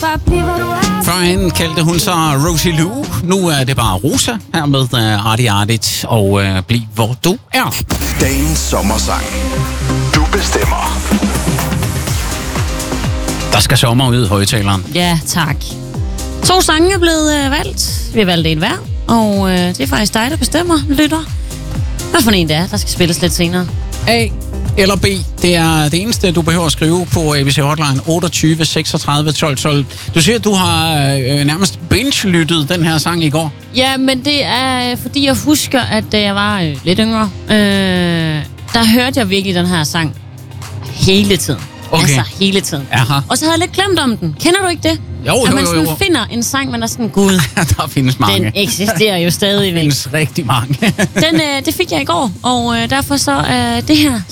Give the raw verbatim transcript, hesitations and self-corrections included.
Bare bliv, hvor du er. Førhen kaldte hun så Rosie Lou. Nu er det bare Rosa her med uh, Arti Artit og uh, Bliv, hvor du er. Dagens sommersang. Du bestemmer. Der skal sommer ud i højtaleren. Ja, tak. To sange er blevet øh, valgt. Vi har valgt en hver, og øh, det er faktisk dig, der bestemmer, lytter. Hvad for en det er, der skal spilles lidt senere? A eller B, det er det eneste, du behøver at skrive på A B C Hotline otteogtyve seksogtredive tolv tolv. Du siger, at du har øh, nærmest binge-lyttet den her sang i går. Ja, men det er, fordi jeg husker, at da jeg var øh, lidt yngre, øh, der hørte jeg virkelig den her sang hele tiden. Okay. Altså hele tiden. Aha. Og så havde jeg lidt glemt om den. Kender du ikke det? Jo, jo, at man sådan jo, jo. finder en sang, man er sådan, gud, Der findes mange. den eksisterer jo stadigvæk. Der findes rigtig mange. Den, øh, det fik jeg i går, og øh, derfor så er det her